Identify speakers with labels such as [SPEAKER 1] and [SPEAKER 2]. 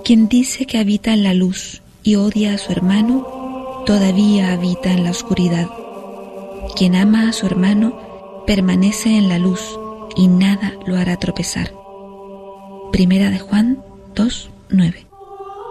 [SPEAKER 1] Quien dice que habita en la luz y odia a su hermano, todavía habita en la oscuridad. Quien ama a su hermano permanece en la luz y nada lo hará tropezar. Primera de Juan 2:9.